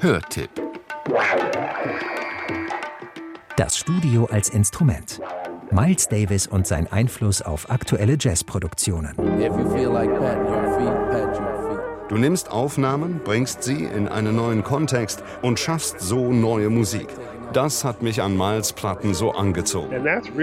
Hörtipp. Das Studio als Instrument. Miles Davis und sein Einfluss auf aktuelle Jazzproduktionen. Du nimmst Aufnahmen, bringst sie in einen neuen Kontext und schaffst so neue Musik. Das hat mich an Miles' Platten so angezogen.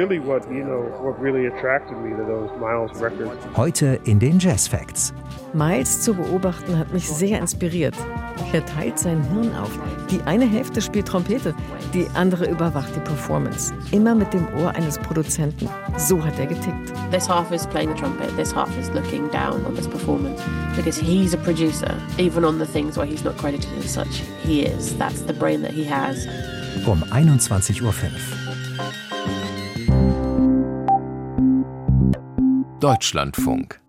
Heute in den Jazz Facts. Miles zu beobachten hat mich sehr inspiriert. Er teilt sein Hirn auf. Die eine Hälfte spielt Trompete, die andere überwacht die Performance. Immer mit dem Ohr eines Produzenten. So hat er getickt. This half is playing the trumpet, this half is looking down on this performance. Because he's a producer, even on the things where he's not credited as such. He is. That's the brain that he has. Um 21:05 Uhr. Deutschlandfunk.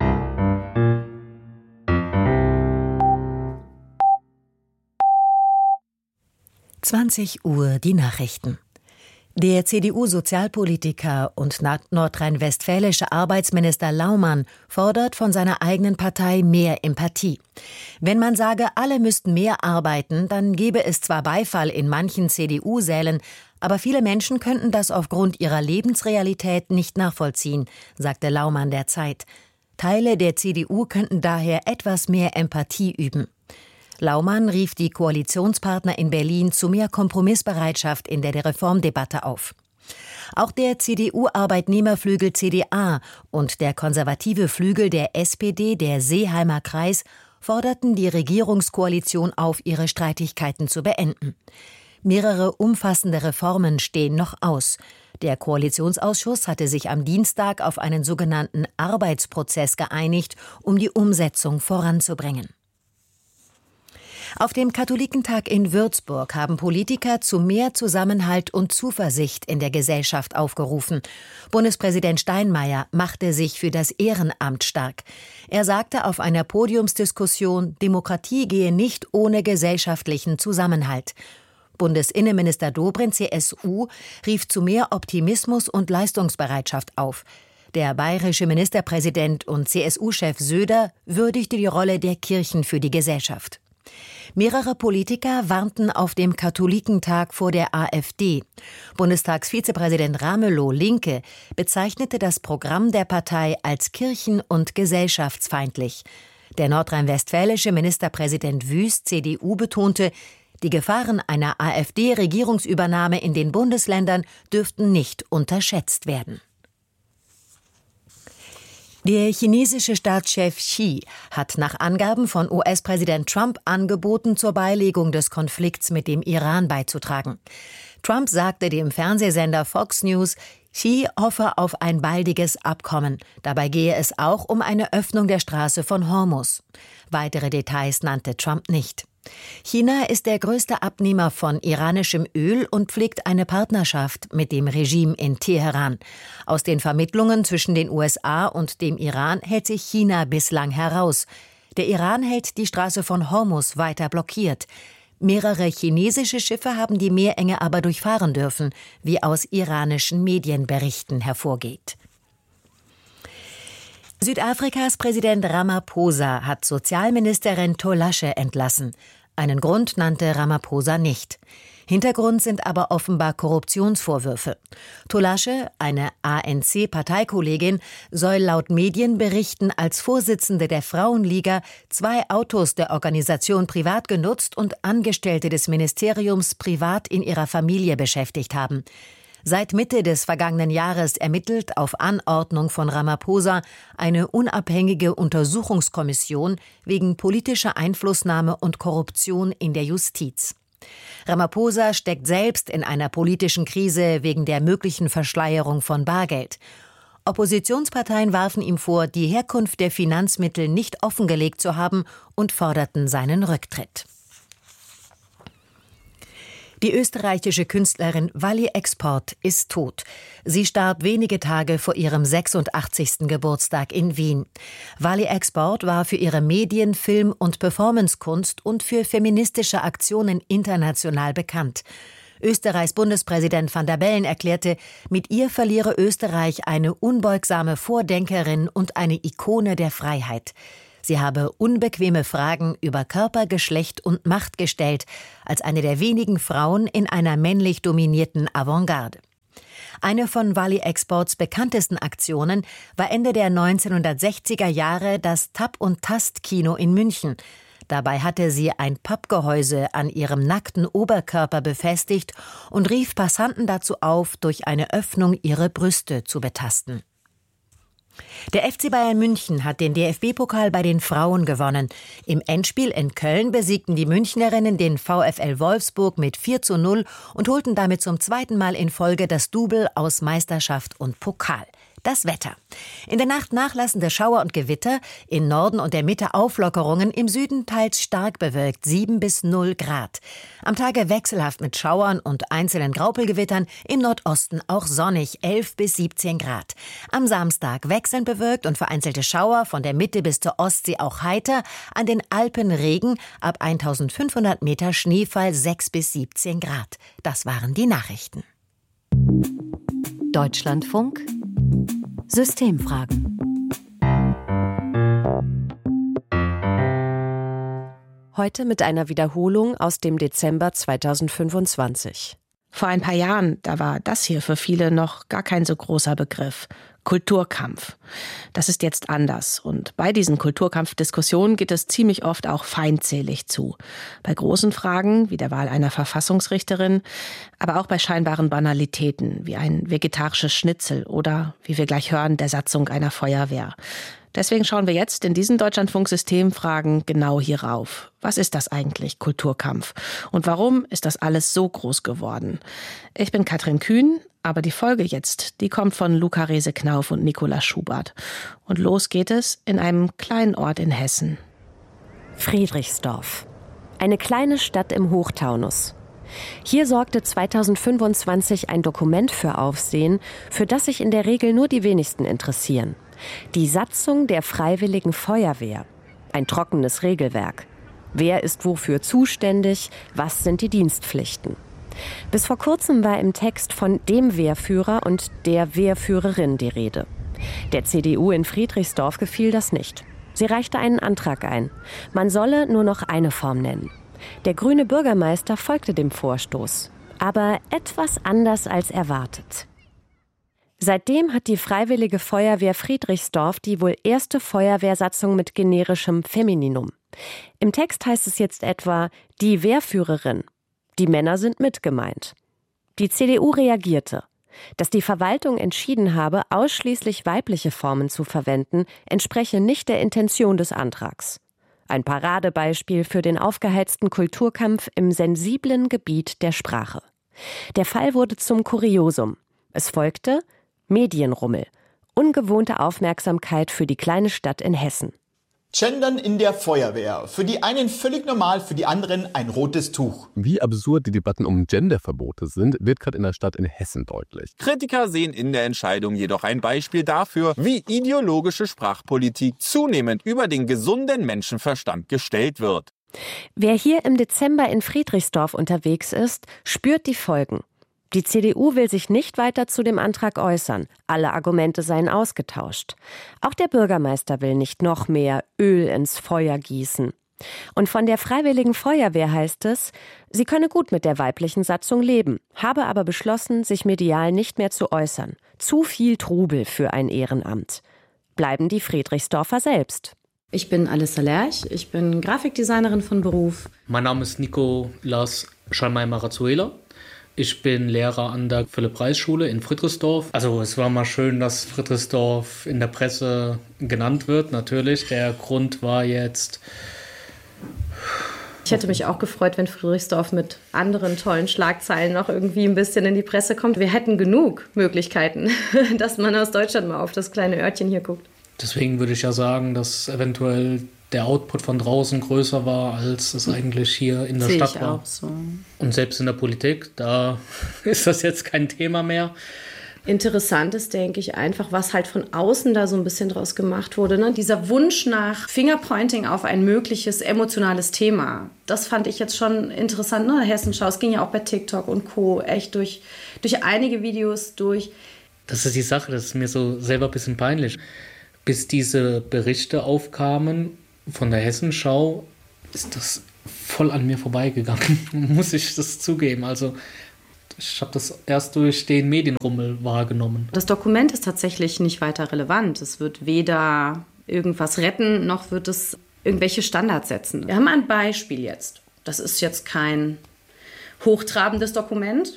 Uhr die Nachrichten. Der CDU-Sozialpolitiker und nordrhein-westfälische Arbeitsminister Laumann fordert von seiner eigenen Partei mehr Empathie. Wenn man sage, alle müssten mehr arbeiten, dann gäbe es zwar Beifall in manchen CDU-Sälen, aber viele Menschen könnten das aufgrund ihrer Lebensrealität nicht nachvollziehen, sagte Laumann der Zeit. Teile der CDU könnten daher etwas mehr Empathie üben. Laumann rief die Koalitionspartner in Berlin zu mehr Kompromissbereitschaft in der Reformdebatte auf. Auch der CDU-Arbeitnehmerflügel CDA und der konservative Flügel der SPD, der Seeheimer Kreis, forderten die Regierungskoalition auf, ihre Streitigkeiten zu beenden. Mehrere umfassende Reformen stehen noch aus. Der Koalitionsausschuss hatte sich am Dienstag auf einen sogenannten Arbeitsprozess geeinigt, um die Umsetzung voranzubringen. Auf dem Katholikentag in Würzburg haben Politiker zu mehr Zusammenhalt und Zuversicht in der Gesellschaft aufgerufen. Bundespräsident Steinmeier machte sich für das Ehrenamt stark. Er sagte auf einer Podiumsdiskussion, Demokratie gehe nicht ohne gesellschaftlichen Zusammenhalt. Bundesinnenminister Dobrindt, CSU, rief zu mehr Optimismus und Leistungsbereitschaft auf. Der bayerische Ministerpräsident und CSU-Chef Söder würdigte die Rolle der Kirchen für die Gesellschaft. Mehrere Politiker warnten auf dem Katholikentag vor der AfD. Bundestagsvizepräsident Ramelow, Linke, bezeichnete das Programm der Partei als kirchen- und gesellschaftsfeindlich. Der nordrhein-westfälische Ministerpräsident Wüst, CDU, betonte, die Gefahren einer AfD-Regierungsübernahme in den Bundesländern dürften nicht unterschätzt werden. Der chinesische Staatschef Xi hat nach Angaben von US-Präsident Trump angeboten, zur Beilegung des Konflikts mit dem Iran beizutragen. Trump sagte dem Fernsehsender Fox News, Xi hoffe auf ein baldiges Abkommen. Dabei gehe es auch um eine Öffnung der Straße von Hormuz. Weitere Details nannte Trump nicht. China ist der größte Abnehmer von iranischem Öl und pflegt eine Partnerschaft mit dem Regime in Teheran. Aus den Vermittlungen zwischen den USA und dem Iran hält sich China bislang heraus. Der Iran hält die Straße von Hormuz weiter blockiert. Mehrere chinesische Schiffe haben die Meerenge aber durchfahren dürfen, wie aus iranischen Medienberichten hervorgeht. Südafrikas Präsident Ramaphosa hat Sozialministerin Tolashe entlassen. Einen Grund nannte Ramaphosa nicht. Hintergrund sind aber offenbar Korruptionsvorwürfe. Tolashe, eine ANC-Parteikollegin, soll laut Medienberichten als Vorsitzende der Frauenliga 2 Autos der Organisation privat genutzt und Angestellte des Ministeriums privat in ihrer Familie beschäftigt haben. Seit Mitte des vergangenen Jahres ermittelt auf Anordnung von Ramaphosa eine unabhängige Untersuchungskommission wegen politischer Einflussnahme und Korruption in der Justiz. Ramaphosa steckt selbst in einer politischen Krise wegen der möglichen Verschleierung von Bargeld. Oppositionsparteien warfen ihm vor, die Herkunft der Finanzmittel nicht offengelegt zu haben und forderten seinen Rücktritt. Die österreichische Künstlerin Wally Export ist tot. Sie starb wenige Tage vor ihrem 86. Geburtstag in Wien. Wally Export war für ihre Medien-, Film- und Performancekunst und für feministische Aktionen international bekannt. Österreichs Bundespräsident Van der Bellen erklärte, mit ihr verliere Österreich eine unbeugsame Vordenkerin und eine Ikone der Freiheit. Sie habe unbequeme Fragen über Körper, Geschlecht und Macht gestellt, als eine der wenigen Frauen in einer männlich dominierten Avantgarde. Eine von Wally Exports bekanntesten Aktionen war Ende der 1960er Jahre das Tap- und Tast-Kino in München. Dabei hatte sie ein Pappgehäuse an ihrem nackten Oberkörper befestigt und rief Passanten dazu auf, durch eine Öffnung ihre Brüste zu betasten. Der FC Bayern München hat den DFB-Pokal bei den Frauen gewonnen. Im Endspiel in Köln besiegten die Münchnerinnen den VfL Wolfsburg mit 4:0 und holten damit zum zweiten Mal in Folge das Double aus Meisterschaft und Pokal. Das Wetter. In der Nacht nachlassende Schauer und Gewitter, im Norden und der Mitte Auflockerungen, im Süden teils stark bewölkt, 7 bis 0 Grad. Am Tage wechselhaft mit Schauern und einzelnen Graupelgewittern, im Nordosten auch sonnig, 11 bis 17 Grad. Am Samstag wechselnd bewölkt und vereinzelte Schauer, von der Mitte bis zur Ostsee auch heiter, an den Alpen Regen, ab 1500 Meter Schneefall 6 bis 17 Grad. Das waren die Nachrichten. Deutschlandfunk Systemfragen. Heute mit einer Wiederholung aus dem Dezember 2025. Vor ein paar Jahren, da war das hier für viele noch gar kein so großer Begriff. Kulturkampf. Das ist jetzt anders. Und bei diesen Kulturkampfdiskussionen geht es ziemlich oft auch feindselig zu. Bei großen Fragen, wie der Wahl einer Verfassungsrichterin, aber auch bei scheinbaren Banalitäten, wie ein vegetarisches Schnitzel oder, wie wir gleich hören, der Satzung einer Feuerwehr. Deswegen schauen wir jetzt in diesen Deutschlandfunk-Systemfragen genau hierauf. Was ist das eigentlich, Kulturkampf? Und warum ist das alles so groß geworden? Ich bin Katrin Kühn, aber die Folge jetzt, die kommt von Luca Rese-Knauf und Nicola Schubert. Und los geht es in einem kleinen Ort in Hessen. Friedrichsdorf. Eine kleine Stadt im Hochtaunus. Hier sorgte 2025 ein Dokument für Aufsehen, für das sich in der Regel nur die wenigsten interessieren. Die Satzung der Freiwilligen Feuerwehr. Ein trockenes Regelwerk. Wer ist wofür zuständig? Was sind die Dienstpflichten? Bis vor kurzem war im Text von dem Wehrführer und der Wehrführerin die Rede. Der CDU in Friedrichsdorf gefiel das nicht. Sie reichte einen Antrag ein. Man solle nur noch eine Form nennen. Der grüne Bürgermeister folgte dem Vorstoß. Aber etwas anders als erwartet. Seitdem hat die Freiwillige Feuerwehr Friedrichsdorf die wohl erste Feuerwehrsatzung mit generischem Femininum. Im Text heißt es jetzt etwa die Wehrführerin. Die Männer sind mit gemeint. Die CDU reagierte. Dass die Verwaltung entschieden habe, ausschließlich weibliche Formen zu verwenden, entspreche nicht der Intention des Antrags. Ein Paradebeispiel für den aufgeheizten Kulturkampf im sensiblen Gebiet der Sprache. Der Fall wurde zum Kuriosum. Es folgte Medienrummel. Ungewohnte Aufmerksamkeit für die kleine Stadt in Hessen. Gendern in der Feuerwehr. Für die einen völlig normal, für die anderen ein rotes Tuch. Wie absurd die Debatten um Genderverbote sind, wird gerade in der Stadt in Hessen deutlich. Kritiker sehen in der Entscheidung jedoch ein Beispiel dafür, wie ideologische Sprachpolitik zunehmend über den gesunden Menschenverstand gestellt wird. Wer hier im Dezember in Friedrichsdorf unterwegs ist, spürt die Folgen. Die CDU will sich nicht weiter zu dem Antrag äußern. Alle Argumente seien ausgetauscht. Auch der Bürgermeister will nicht noch mehr Öl ins Feuer gießen. Und von der Freiwilligen Feuerwehr heißt es, sie könne gut mit der weiblichen Satzung leben, habe aber beschlossen, sich medial nicht mehr zu äußern. Zu viel Trubel für ein Ehrenamt. Bleiben die Friedrichsdorfer selbst. Ich bin Alissa Lerch, ich bin Grafikdesignerin von Beruf. Mein Name ist Nicolas Schalmay-Marazuela. Ich bin Lehrer an der Philipp-Reis-Schule in Friedrichsdorf. Also es war mal schön, dass Friedrichsdorf in der Presse genannt wird, natürlich. Der Grund war jetzt... Ich hätte mich auch gefreut, wenn Friedrichsdorf mit anderen tollen Schlagzeilen noch irgendwie ein bisschen in die Presse kommt. Wir hätten genug Möglichkeiten, dass man aus Deutschland mal auf das kleine Örtchen hier guckt. Deswegen würde ich ja sagen, dass eventuell der Output von draußen größer war, als es eigentlich hier in der Stadt war. Auch so. Und selbst in der Politik, da ist das jetzt kein Thema mehr. Interessant ist, denke ich, einfach, was halt von außen da so ein bisschen draus gemacht wurde. Ne? Dieser Wunsch nach Fingerpointing auf ein mögliches emotionales Thema. Das fand ich jetzt schon interessant. Ne? Hessenschau, es ging ja auch bei TikTok und Co. echt durch einige Videos durch. Das ist die Sache, das ist mir so selber ein bisschen peinlich. Bis diese Berichte aufkamen, Von der Hessenschau ist das voll an mir vorbeigegangen, muss ich das zugeben. Also ich habe das erst durch den Medienrummel wahrgenommen. Das Dokument ist tatsächlich nicht weiter relevant. Es wird weder irgendwas retten, noch wird es irgendwelche Standards setzen. Wir haben ein Beispiel jetzt. Das ist jetzt kein hochtrabendes Dokument,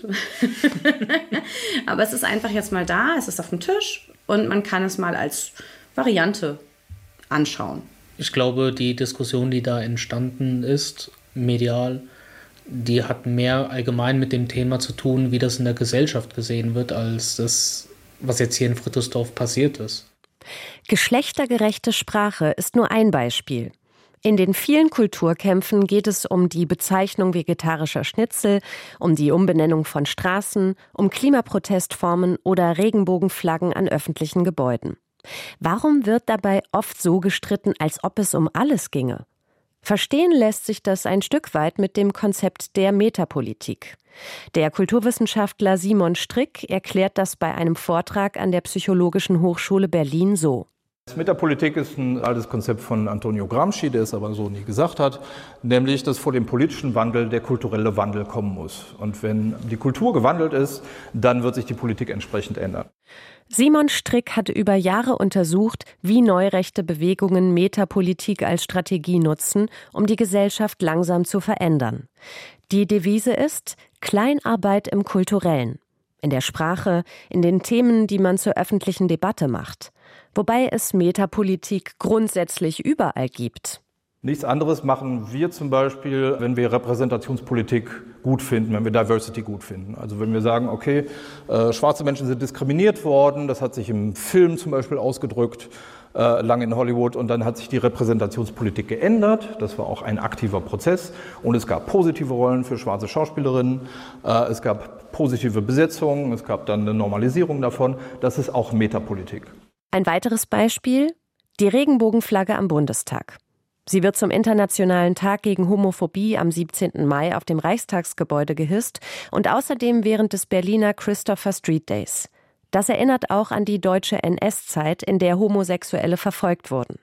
aber es ist einfach jetzt mal da, es ist auf dem Tisch und man kann es mal als Variante anschauen. Ich glaube, die Diskussion, die da entstanden ist, medial, die hat mehr allgemein mit dem Thema zu tun, wie das in der Gesellschaft gesehen wird, als das, was jetzt hier in Frithersdorf passiert ist. Geschlechtergerechte Sprache ist nur ein Beispiel. In den vielen Kulturkämpfen geht es um die Bezeichnung vegetarischer Schnitzel, um die Umbenennung von Straßen, um Klimaprotestformen oder Regenbogenflaggen an öffentlichen Gebäuden. Warum wird dabei oft so gestritten, als ob es um alles ginge? Verstehen lässt sich das ein Stück weit mit dem Konzept der Metapolitik. Der Kulturwissenschaftler Simon Strick erklärt das bei einem Vortrag an der Psychologischen Hochschule Berlin so. Metapolitik ist ein altes Konzept von Antonio Gramsci, der es aber so nie gesagt hat, nämlich, dass vor dem politischen Wandel der kulturelle Wandel kommen muss. Und wenn die Kultur gewandelt ist, dann wird sich die Politik entsprechend ändern. Simon Strick hat über Jahre untersucht, wie neurechte Bewegungen Metapolitik als Strategie nutzen, um die Gesellschaft langsam zu verändern. Die Devise ist Kleinarbeit im Kulturellen, in der Sprache, in den Themen, die man zur öffentlichen Debatte macht. Wobei es Metapolitik grundsätzlich überall gibt. Nichts anderes machen wir zum Beispiel, wenn wir Repräsentationspolitik gut finden, wenn wir Diversity gut finden. Also wenn wir sagen, okay, schwarze Menschen sind diskriminiert worden, das hat sich im Film zum Beispiel ausgedrückt, lange in Hollywood, und dann hat sich die Repräsentationspolitik geändert. Das war auch ein aktiver Prozess und es gab positive Rollen für schwarze Schauspielerinnen, es gab positive Besetzungen, es gab dann eine Normalisierung davon. Das ist auch Metapolitik. Ein weiteres Beispiel, die Regenbogenflagge am Bundestag. Sie wird zum Internationalen Tag gegen Homophobie am 17. Mai auf dem Reichstagsgebäude gehisst und außerdem während des Berliner Christopher Street Days. Das erinnert auch an die deutsche NS-Zeit, in der Homosexuelle verfolgt wurden.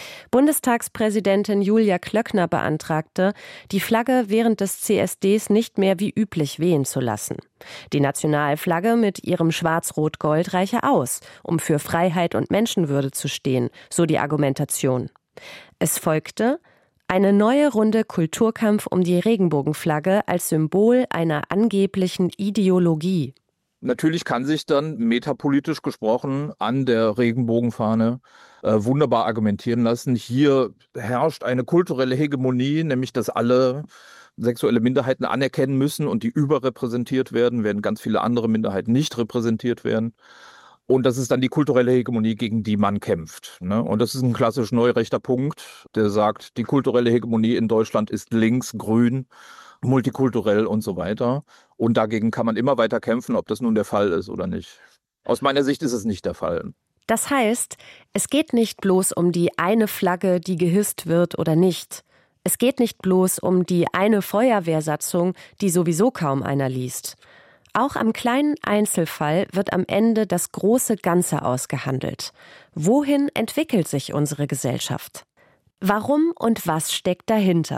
Bundestagspräsidentin Julia Klöckner beantragte, die Flagge während des CSDs nicht mehr wie üblich wehen zu lassen. Die Nationalflagge mit ihrem Schwarz-Rot-Gold reiche aus, um für Freiheit und Menschenwürde zu stehen, so die Argumentation. Es folgte eine neue Runde Kulturkampf um die Regenbogenflagge als Symbol einer angeblichen Ideologie. Natürlich kann sich dann metapolitisch gesprochen an der Regenbogenfahne wunderbar argumentieren lassen. Hier herrscht eine kulturelle Hegemonie, nämlich dass alle sexuelle Minderheiten anerkennen müssen und die überrepräsentiert werden, während ganz viele andere Minderheiten nicht repräsentiert werden. Und das ist dann die kulturelle Hegemonie, gegen die man kämpft. Und das ist ein klassisch neurechter Punkt, der sagt, die kulturelle Hegemonie in Deutschland ist links, grün, multikulturell und so weiter. Und dagegen kann man immer weiter kämpfen, ob das nun der Fall ist oder nicht. Aus meiner Sicht ist es nicht der Fall. Das heißt, es geht nicht bloß um die eine Flagge, die gehisst wird oder nicht. Es geht nicht bloß um die eine Feuerwehrsatzung, die sowieso kaum einer liest. Auch am kleinen Einzelfall wird am Ende das große Ganze ausgehandelt. Wohin entwickelt sich unsere Gesellschaft? Warum und was steckt dahinter?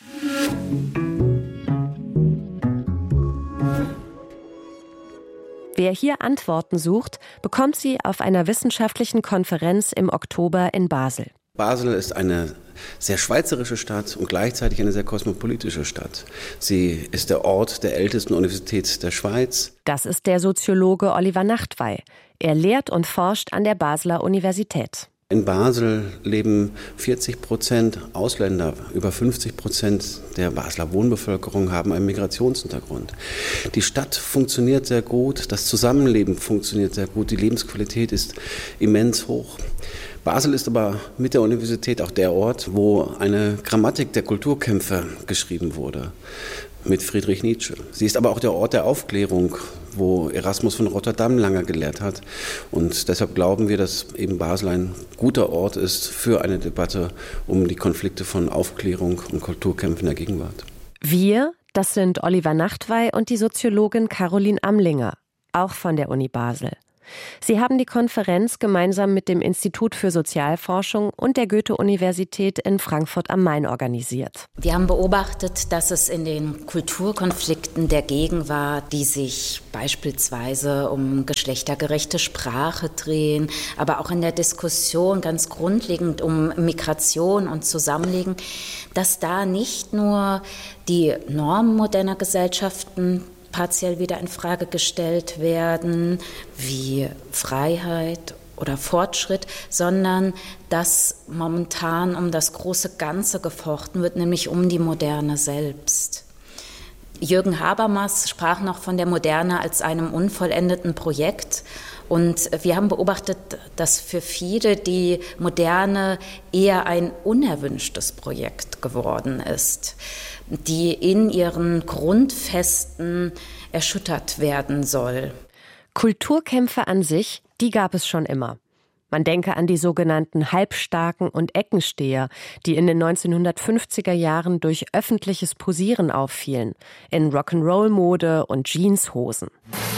Wer hier Antworten sucht, bekommt sie auf einer wissenschaftlichen Konferenz im Oktober in Basel. Basel ist eine sehr schweizerische Stadt und gleichzeitig eine sehr kosmopolitische Stadt. Sie ist der Ort der ältesten Universität der Schweiz. Das ist der Soziologe Oliver Nachtwey. Er lehrt und forscht an der Basler Universität. In Basel leben 40% Ausländer, über 50% der Basler Wohnbevölkerung haben einen Migrationshintergrund. Die Stadt funktioniert sehr gut, das Zusammenleben funktioniert sehr gut, die Lebensqualität ist immens hoch. Basel ist aber mit der Universität auch der Ort, wo eine Grammatik der Kulturkämpfe geschrieben wurde, mit Friedrich Nietzsche. Sie ist aber auch der Ort der Aufklärung, wo Erasmus von Rotterdam lange gelehrt hat. Und deshalb glauben wir, dass eben Basel ein guter Ort ist für eine Debatte um die Konflikte von Aufklärung und Kulturkämpfen der Gegenwart. Wir, das sind Oliver Nachtwey und die Soziologin Caroline Amlinger, auch von der Uni Basel. Sie haben die Konferenz gemeinsam mit dem Institut für Sozialforschung und der Goethe-Universität in Frankfurt am Main organisiert. Wir haben beobachtet, dass es in den Kulturkonflikten der Gegenwart, die sich beispielsweise um geschlechtergerechte Sprache drehen, aber auch in der Diskussion ganz grundlegend um Migration und Zusammenleben, dass da nicht nur die Normen moderner Gesellschaften partiell wieder in Frage gestellt werden, wie Freiheit oder Fortschritt, sondern dass momentan um das große Ganze gefochten wird, nämlich um die Moderne selbst. Jürgen Habermas sprach noch von der Moderne als einem unvollendeten Projekt. Und wir haben beobachtet, dass für viele die Moderne eher ein unerwünschtes Projekt geworden ist, die in ihren Grundfesten erschüttert werden soll. Kulturkämpfe an sich, die gab es schon immer. Man denke an die sogenannten Halbstarken und Eckensteher, die in den 1950er Jahren durch öffentliches Posieren auffielen, in Rock'n'Roll-Mode und Jeanshosen.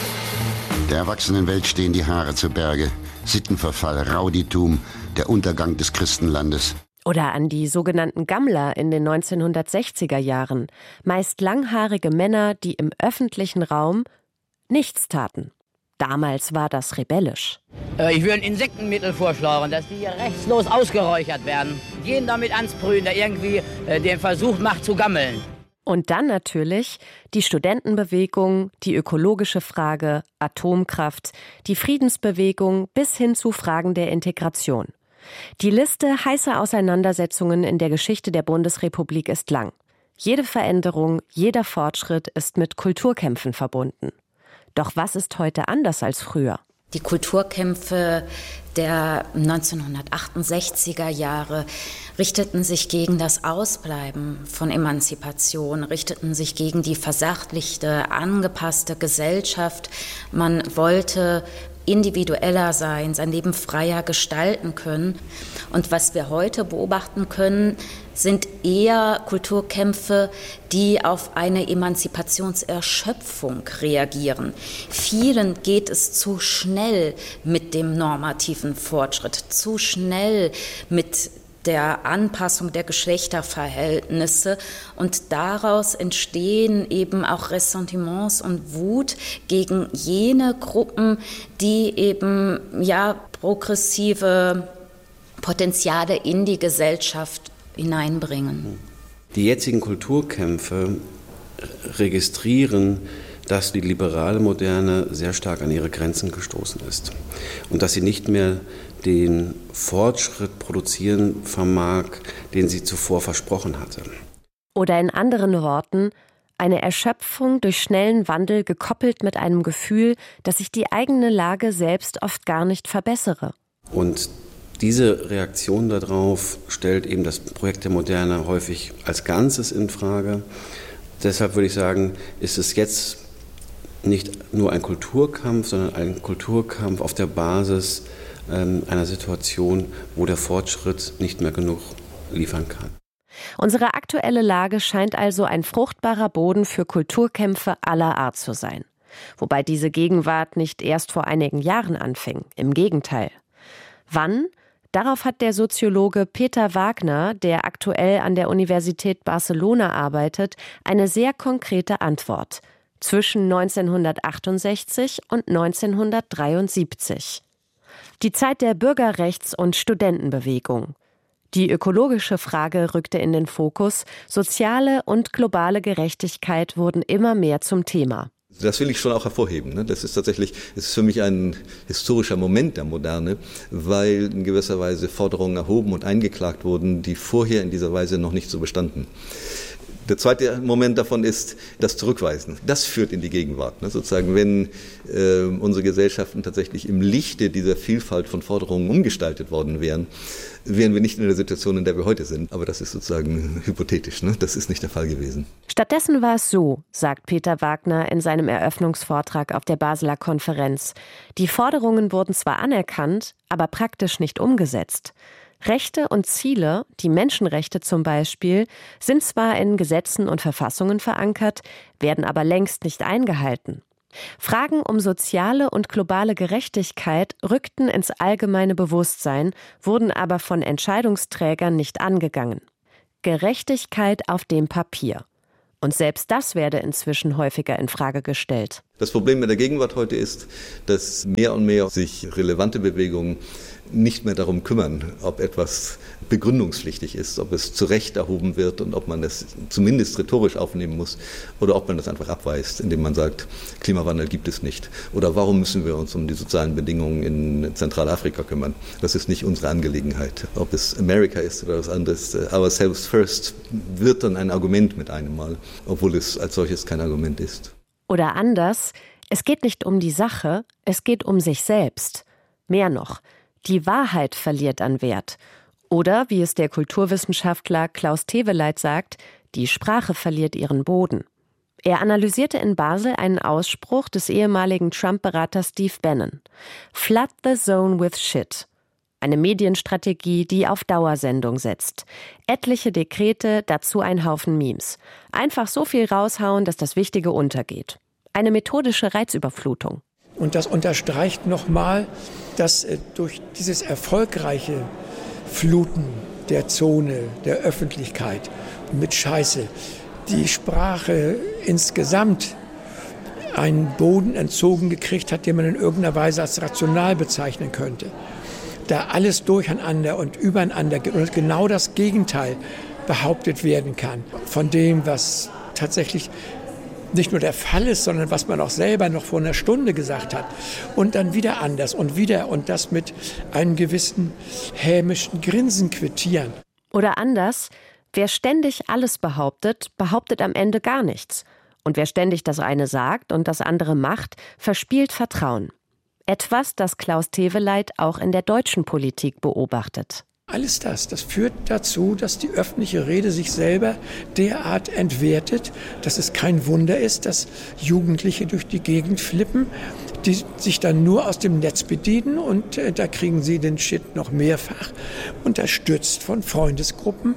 Der erwachsenen Welt stehen die Haare zu Berge. Sittenverfall, Rowdytum, der Untergang des Christenlandes. Oder an die sogenannten Gammler in den 1960er Jahren. Meist langhaarige Männer, die im öffentlichen Raum nichts taten. Damals war das rebellisch. Ich würde ein Insektenmittel vorschlagen, dass die hier rechtslos ausgeräuchert werden. Jeden damit ansprühen, der irgendwie den Versuch macht zu gammeln. Und dann natürlich die Studentenbewegung, die ökologische Frage, Atomkraft, die Friedensbewegung bis hin zu Fragen der Integration. Die Liste heißer Auseinandersetzungen in der Geschichte der Bundesrepublik ist lang. Jede Veränderung, jeder Fortschritt ist mit Kulturkämpfen verbunden. Doch was ist heute anders als früher? Die Kulturkämpfe der 1968er Jahre richteten sich gegen das Ausbleiben von Emanzipation, richteten sich gegen die versachlichte, angepasste Gesellschaft. Man wollte individueller sein, sein Leben freier gestalten können. Und was wir heute beobachten können, sind eher Kulturkämpfe, die auf eine Emanzipationserschöpfung reagieren. Vielen geht es zu schnell mit dem normativen Fortschritt, zu schnell mit der Anpassung der Geschlechterverhältnisse, und daraus entstehen eben auch Ressentiments und Wut gegen jene Gruppen, die eben progressive Potenziale in die Gesellschaft hineinbringen. Die jetzigen Kulturkämpfe registrieren, dass die liberale Moderne sehr stark an ihre Grenzen gestoßen ist und dass sie nicht mehr den Fortschritt produzieren vermag, den sie zuvor versprochen hatte. Oder in anderen Worten, eine Erschöpfung durch schnellen Wandel gekoppelt mit einem Gefühl, dass sich die eigene Lage selbst oft gar nicht verbessere. Und diese Reaktion darauf stellt eben das Projekt der Moderne häufig als Ganzes in Frage. Deshalb würde ich sagen, ist es jetzt nicht nur ein Kulturkampf, sondern ein Kulturkampf auf der Basis einer Situation, wo der Fortschritt nicht mehr genug liefern kann. Unsere aktuelle Lage scheint also ein fruchtbarer Boden für Kulturkämpfe aller Art zu sein. Wobei diese Gegenwart nicht erst vor einigen Jahren anfing. Im Gegenteil. Wann? Darauf hat der Soziologe Peter Wagner, der aktuell an der Universität Barcelona arbeitet, eine sehr konkrete Antwort. Zwischen 1968 und 1973. Die Zeit der Bürgerrechts- und Studentenbewegung. Die ökologische Frage rückte in den Fokus, soziale und globale Gerechtigkeit wurden immer mehr zum Thema. Das will ich schon auch hervorheben. Das ist für mich ein historischer Moment der Moderne, weil in gewisser Weise Forderungen erhoben und eingeklagt wurden, die vorher in dieser Weise noch nicht so bestanden. Der zweite Moment davon ist das Zurückweisen. Das führt in die Gegenwart. Sozusagen, wenn unsere Gesellschaften tatsächlich im Lichte dieser Vielfalt von Forderungen umgestaltet worden wären, wären wir nicht in der Situation, in der wir heute sind. Aber das ist sozusagen hypothetisch. Das ist nicht der Fall gewesen. Stattdessen war es so, sagt Peter Wagner in seinem Eröffnungsvortrag auf der Basler Konferenz. Die Forderungen wurden zwar anerkannt, aber praktisch nicht umgesetzt. Rechte und Ziele, die Menschenrechte zum Beispiel, sind zwar in Gesetzen und Verfassungen verankert, werden aber längst nicht eingehalten. Fragen um soziale und globale Gerechtigkeit rückten ins allgemeine Bewusstsein, wurden aber von Entscheidungsträgern nicht angegangen. Gerechtigkeit auf dem Papier. Und selbst das werde inzwischen häufiger in Frage gestellt. Das Problem mit der Gegenwart heute ist, dass mehr und mehr sich relevante Bewegungen nicht mehr darum kümmern, ob etwas begründungspflichtig ist, ob es zu Recht erhoben wird und ob man es zumindest rhetorisch aufnehmen muss oder ob man das einfach abweist, indem man sagt, Klimawandel gibt es nicht. Oder warum müssen wir uns um die sozialen Bedingungen in Zentralafrika kümmern? Das ist nicht unsere Angelegenheit. Ob es Amerika ist oder was anderes, ourselves first wird dann ein Argument mit einem Mal, obwohl es als solches kein Argument ist. Oder anders, es geht nicht um die Sache, es geht um sich selbst. Mehr noch, die Wahrheit verliert an Wert. Oder, wie es der Kulturwissenschaftler Klaus Teweleit sagt, die Sprache verliert ihren Boden. Er analysierte in Basel einen Ausspruch des ehemaligen Trump-Beraters Steve Bannon. Flood the zone with shit. Eine Medienstrategie, die auf Dauersendung setzt. Etliche Dekrete, dazu ein Haufen Memes. Einfach so viel raushauen, dass das Wichtige untergeht. Eine methodische Reizüberflutung. Und das unterstreicht nochmal, dass durch dieses erfolgreiche Fluten der Zone, der Öffentlichkeit mit Scheiße, die Sprache insgesamt einen Boden entzogen gekriegt hat, den man in irgendeiner Weise als rational bezeichnen könnte. Da alles durcheinander und übereinander geht und genau das Gegenteil behauptet werden kann von dem, was tatsächlich nicht nur der Fall ist, sondern was man auch selber noch vor einer Stunde gesagt hat. Und dann wieder anders und wieder und das mit einem gewissen hämischen Grinsen quittieren. Oder anders, wer ständig alles behauptet, behauptet am Ende gar nichts. Und wer ständig das eine sagt und das andere macht, verspielt Vertrauen. Etwas, das Klaus Teweleit auch in der deutschen Politik beobachtet. Alles das führt dazu, dass die öffentliche Rede sich selber derart entwertet, dass es kein Wunder ist, dass Jugendliche durch die Gegend flippen, die sich dann nur aus dem Netz bedienen und da kriegen sie den Shit noch mehrfach, unterstützt von Freundesgruppen,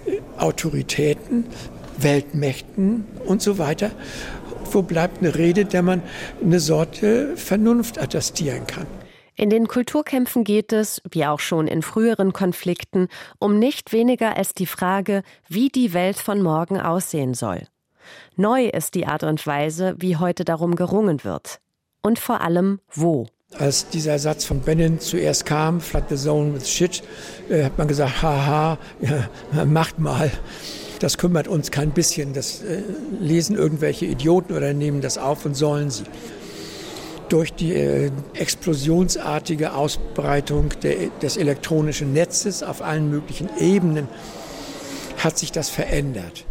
Autoritäten, Weltmächten und so weiter. Wo bleibt eine Rede, der man eine Sorte Vernunft attestieren kann? In den Kulturkämpfen geht es, wie auch schon in früheren Konflikten, um nicht weniger als die Frage, wie die Welt von morgen aussehen soll. Neu ist die Art und Weise, wie heute darum gerungen wird. Und vor allem, wo. Als dieser Satz von Bannon zuerst kam, flood the zone with shit, hat man gesagt, haha, ja, macht mal. Das kümmert uns kein bisschen. Das lesen irgendwelche Idioten oder nehmen das auf und sollen sie. Durch die explosionsartige Ausbreitung des elektronischen Netzes auf allen möglichen Ebenen hat sich das verändert.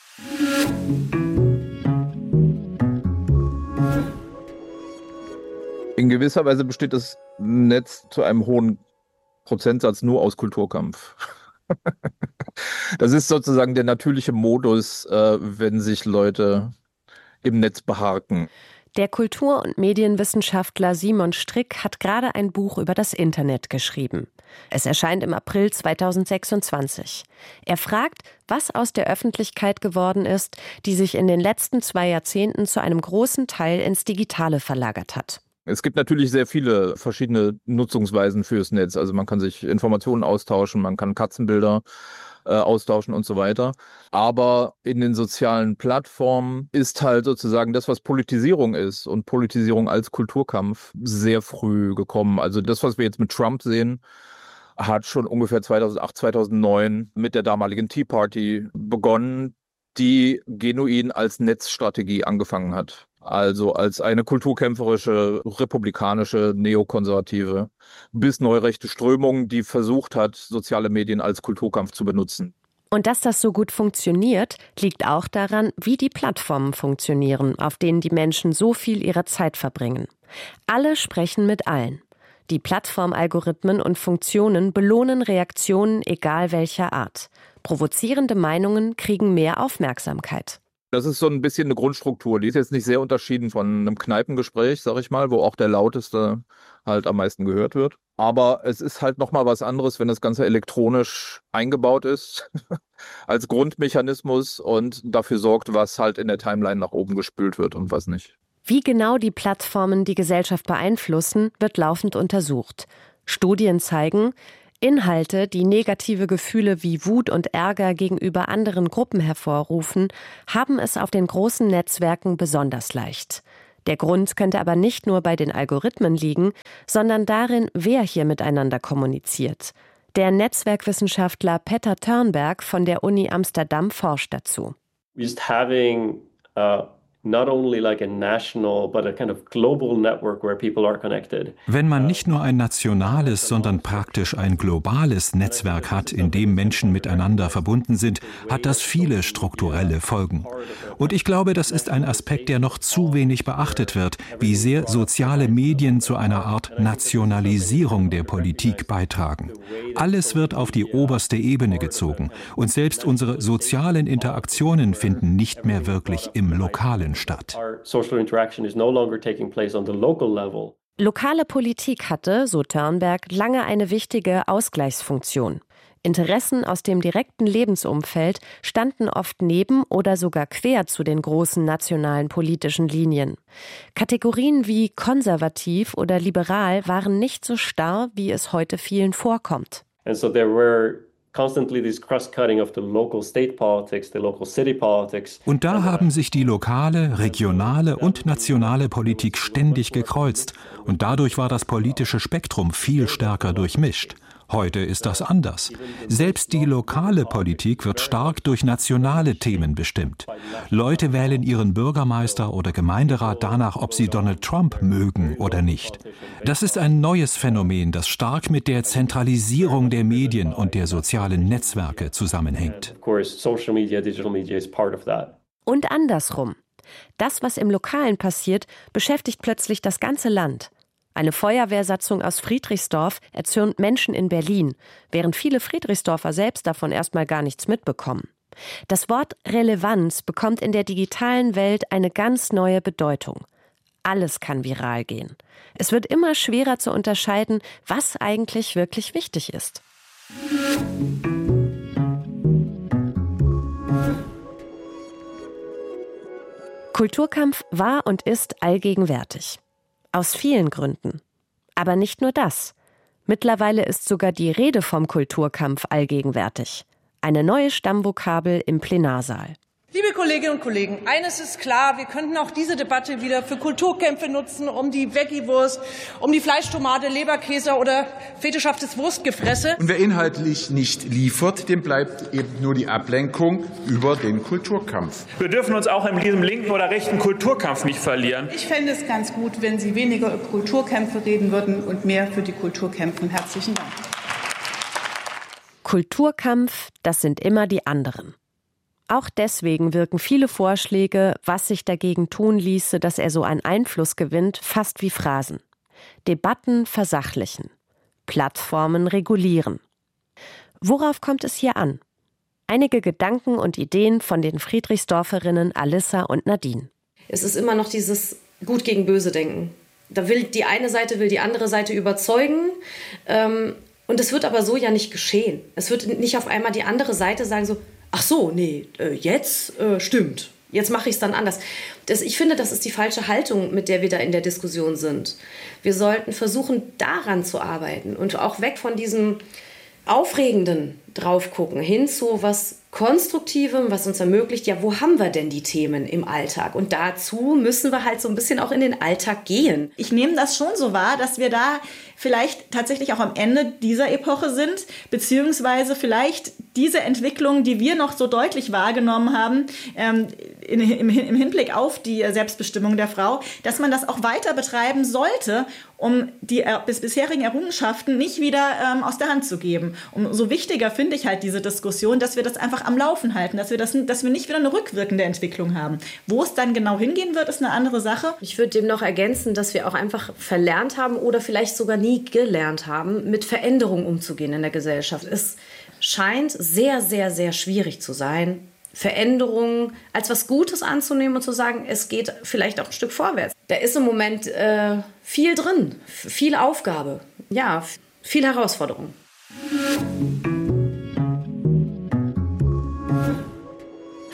In gewisser Weise besteht das Netz zu einem hohen Prozentsatz nur aus Kulturkampf. Das ist sozusagen der natürliche Modus, wenn sich Leute im Netz beharken. Der Kultur- und Medienwissenschaftler Simon Strick hat gerade ein Buch über das Internet geschrieben. Es erscheint im April 2026. Er fragt, was aus der Öffentlichkeit geworden ist, die sich in den letzten 2 Jahrzehnten zu einem großen Teil ins Digitale verlagert hat. Es gibt natürlich sehr viele verschiedene Nutzungsweisen fürs Netz. Also man kann sich Informationen austauschen, man kann Katzenbilder austauschen und so weiter. Aber in den sozialen Plattformen ist halt sozusagen das, was Politisierung ist und Politisierung als Kulturkampf sehr früh gekommen. Also das, was wir jetzt mit Trump sehen, hat schon ungefähr 2008, 2009 mit der damaligen Tea Party begonnen, die genuin als Netzstrategie angefangen hat. Also als eine kulturkämpferische, republikanische, neokonservative bis neurechte Strömung, die versucht hat, soziale Medien als Kulturkampf zu benutzen. Und dass das so gut funktioniert, liegt auch daran, wie die Plattformen funktionieren, auf denen die Menschen so viel ihrer Zeit verbringen. Alle sprechen mit allen. Die Plattformalgorithmen und Funktionen belohnen Reaktionen egal welcher Art. Provozierende Meinungen kriegen mehr Aufmerksamkeit. Das ist so ein bisschen eine Grundstruktur. Die ist jetzt nicht sehr unterschieden von einem Kneipengespräch, sag ich mal, wo auch der Lauteste halt am meisten gehört wird. Aber es ist halt nochmal was anderes, wenn das Ganze elektronisch eingebaut ist, als Grundmechanismus und dafür sorgt, was halt in der Timeline nach oben gespült wird und was nicht. Wie genau die Plattformen die Gesellschaft beeinflussen, wird laufend untersucht. Studien zeigen, Inhalte, die negative Gefühle wie Wut und Ärger gegenüber anderen Gruppen hervorrufen, haben es auf den großen Netzwerken besonders leicht. Der Grund könnte aber nicht nur bei den Algorithmen liegen, sondern darin, wer hier miteinander kommuniziert. Der Netzwerkwissenschaftler Petter Törnberg von der Uni Amsterdam forscht dazu. Just having not only like a national, but a kind of global network where people are connected. Wenn man nicht nur ein nationales, sondern praktisch ein globales Netzwerk hat, in dem Menschen miteinander verbunden sind, hat das viele strukturelle Folgen. Und ich glaube, das ist ein Aspekt, der noch zu wenig beachtet wird, wie sehr soziale Medien zu einer Art Nationalisierung der Politik beitragen. Alles wird auf die oberste Ebene gezogen und selbst unsere sozialen Interaktionen finden nicht mehr wirklich im Lokalen statt. Lokale Politik hatte, so Törnberg, lange eine wichtige Ausgleichsfunktion. Interessen aus dem direkten Lebensumfeld standen oft neben oder sogar quer zu den großen nationalen politischen Linien. Kategorien wie konservativ oder liberal waren nicht so starr, wie es heute vielen vorkommt. And so there were constantly this cross-cutting of the local state politics, the local city politics. Und da haben sich die lokale, regionale und nationale Politik ständig gekreuzt. Und dadurch war das politische Spektrum viel stärker durchmischt. Heute ist das anders. Selbst die lokale Politik wird stark durch nationale Themen bestimmt. Leute wählen ihren Bürgermeister oder Gemeinderat danach, ob sie Donald Trump mögen oder nicht. Das ist ein neues Phänomen, das stark mit der Zentralisierung der Medien und der sozialen Netzwerke zusammenhängt. Und andersrum. Das, was im Lokalen passiert, beschäftigt plötzlich das ganze Land. Eine Feuerwehrsatzung aus Friedrichsdorf erzürnt Menschen in Berlin, während viele Friedrichsdorfer selbst davon erstmal gar nichts mitbekommen. Das Wort Relevanz bekommt in der digitalen Welt eine ganz neue Bedeutung. Alles kann viral gehen. Es wird immer schwerer zu unterscheiden, was eigentlich wirklich wichtig ist. Kulturkampf war und ist allgegenwärtig. Aus vielen Gründen. Aber nicht nur das. Mittlerweile ist sogar die Rede vom Kulturkampf allgegenwärtig. Eine neue Stammvokabel im Plenarsaal. Liebe Kolleginnen und Kollegen, eines ist klar, wir könnten auch diese Debatte wieder für Kulturkämpfe nutzen, um die Veggie-Wurst, um die Fleischtomate, Leberkäse oder fetischhaftes Wurstgefresse. Und wer inhaltlich nicht liefert, dem bleibt eben nur die Ablenkung über den Kulturkampf. Wir dürfen uns auch in diesem linken oder rechten Kulturkampf nicht verlieren. Ich fände es ganz gut, wenn Sie weniger über Kulturkämpfe reden würden und mehr für die Kultur kämpfen. Herzlichen Dank. Kulturkampf, das sind immer die anderen. Auch deswegen wirken viele Vorschläge, was sich dagegen tun ließe, dass er so einen Einfluss gewinnt, fast wie Phrasen. Debatten versachlichen, Plattformen regulieren. Worauf kommt es hier an? Einige Gedanken und Ideen von den Friedrichsdorferinnen Alissa und Nadine. Es ist immer noch dieses Gut gegen Böse denken. Da will die eine Seite, will die andere Seite überzeugen. Und es wird aber so ja nicht geschehen. Es wird nicht auf einmal die andere Seite sagen so, ach so, nee, jetzt stimmt. Jetzt mache ich es dann anders. Ich finde, das ist die falsche Haltung, mit der wir da in der Diskussion sind. Wir sollten versuchen, daran zu arbeiten und auch weg von diesem Aufregenden drauf gucken, hin zu was Konstruktivem, was uns ermöglicht, ja, wo haben wir denn die Themen im Alltag? Und dazu müssen wir halt so ein bisschen auch in den Alltag gehen. Ich nehme das schon so wahr, dass wir da vielleicht tatsächlich auch am Ende dieser Epoche sind, beziehungsweise vielleicht diese Entwicklung, die wir noch so deutlich wahrgenommen haben, im Hinblick auf die Selbstbestimmung der Frau, dass man das auch weiter betreiben sollte, um die bisherigen Errungenschaften nicht wieder aus der Hand zu geben. Umso wichtiger finde ich halt diese Diskussion, dass wir das einfach am Laufen halten, dass wir nicht wieder eine rückwirkende Entwicklung haben. Wo es dann genau hingehen wird, ist eine andere Sache. Ich würde dem noch ergänzen, dass wir auch einfach verlernt haben oder vielleicht sogar nie gelernt haben, mit Veränderungen umzugehen in der Gesellschaft. Es scheint sehr, sehr, sehr schwierig zu sein, Veränderungen als was Gutes anzunehmen und zu sagen, es geht vielleicht auch ein Stück vorwärts. Da ist im Moment viel drin, viel Aufgabe, ja, viel Herausforderung.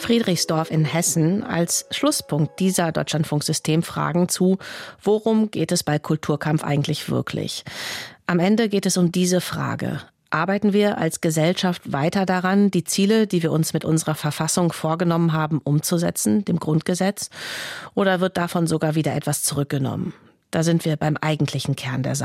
Friedrichsdorf in Hessen als Schlusspunkt dieser Deutschlandfunk-Systemfragen zu, worum geht es bei Kulturkampf eigentlich wirklich? Am Ende geht es um diese Frage. Arbeiten wir als Gesellschaft weiter daran, die Ziele, die wir uns mit unserer Verfassung vorgenommen haben, umzusetzen, dem Grundgesetz? Oder wird davon sogar wieder etwas zurückgenommen? Da sind wir beim eigentlichen Kern der Sache.